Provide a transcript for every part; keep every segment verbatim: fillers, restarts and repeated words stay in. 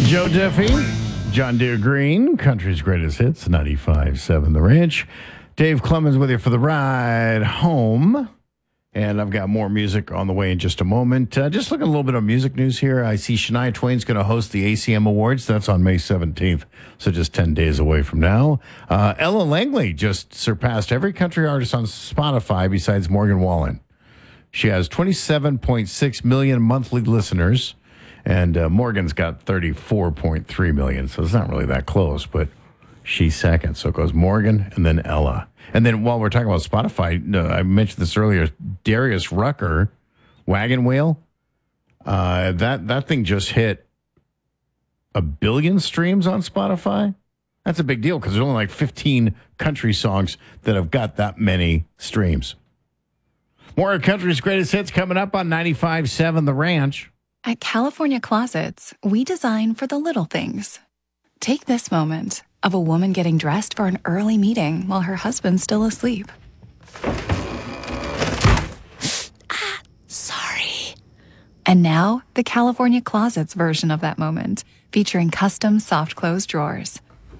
Joe Diffie, John Deere Green, country's greatest hits, ninety-five point seven The Ranch. Dave Clemens with you for the ride home. And I've got more music on the way in just a moment. Uh, just looking at a little bit of music news here. I see Shania Twain's going to host the A C M Awards. That's on May seventeenth, so just ten days away from now. Uh, Ella Langley just surpassed every country artist on Spotify besides Morgan Wallen. She has twenty-seven point six million monthly listeners, and uh, Morgan's got thirty-four point three million, so it's not really that close, but she's second. So it goes Morgan and then Ella. And then while we're talking about Spotify, uh, I mentioned this earlier, Darius Rucker, Wagon Wheel, uh, that, that thing just hit a billion streams on Spotify. That's a big deal because there's only like fifteen country songs that have got that many streams. More of country's greatest hits coming up on ninety-five point seven The Ranch. At California Closets, we design for the little things. Take this moment of a woman getting dressed for an early meeting while her husband's still asleep. Ah, sorry. And now, the California Closets version of that moment, featuring custom soft close drawers.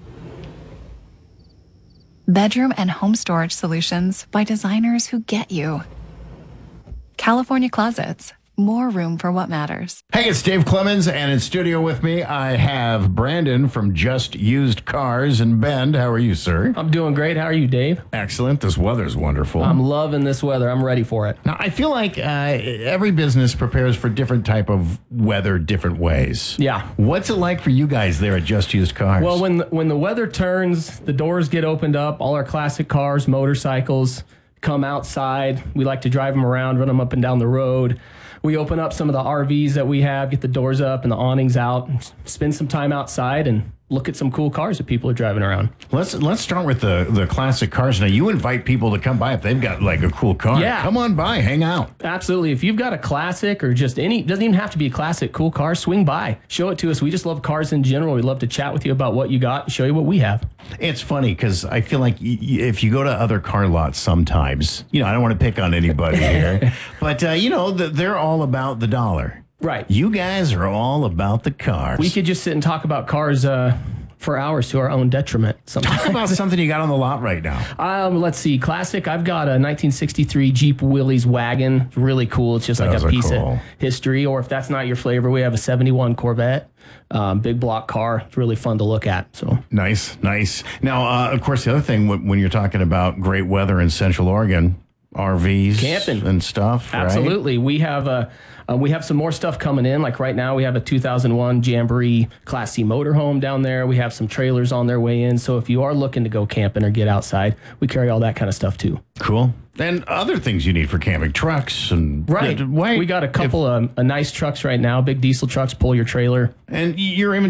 Bedroom and home storage solutions by designers who get you. California Closets. More room for what matters. Hey, it's Dave Clemens, and in studio with me, I have Brandon from Just Used Cars in Bend. How are you, sir? I'm doing great. How are you, Dave? Excellent. This weather's wonderful. I'm loving this weather. I'm ready for it. Now, I feel like uh, every business prepares for different type of weather different ways. Yeah. What's it like for you guys there at Just Used Cars? Well, when the, when the weather turns, the doors get opened up. All our classic cars, motorcycles come outside. We like to drive them around, run them up and down the road. We open up some of the R Vs that we have, get the doors up and the awnings out, and spend some time outside and look at some cool cars that people are driving around. Let's let's start with the, the classic cars. Now, you invite people to come by if they've got like a cool car. Yeah. Come on by, hang out. Absolutely. If you've got a classic or just any, doesn't even have to be a classic, cool car, swing by. Show it to us. We just love cars in general. We'd love to chat with you about what you got and show you what we have. It's funny because I feel like y- y- if you go to other car lots sometimes, you know, I don't want to pick on anybody here, but, uh, you know, the, they're all about the dollar. Right. You guys are all about the cars. We could just sit and talk about cars uh, for hours to our own detriment sometimes. Talk about something you got on the lot right now. Um, let's see. Classic. I've got a nineteen sixty-three Jeep Willys wagon. It's really cool. It's just like Those a are piece cool. of history. Or if that's not your flavor, we have a seventy-one Corvette. Um, big block car. It's really fun to look at. So Nice, nice. Now, uh, of course, the other thing when when you're talking about great weather in Central Oregon, R Vs, Camping. and stuff, right? absolutely. We have a uh, we have some more stuff coming in. Like right now, we have a two thousand one Jamboree Class C motorhome down there. We have some trailers on their way in. So if you are looking to go camping or get outside, we carry all that kind of stuff too. Cool. And other things you need for camping, trucks and Right. Wait, we got a couple if, of uh, nice trucks right now, big diesel trucks, pull your trailer. and your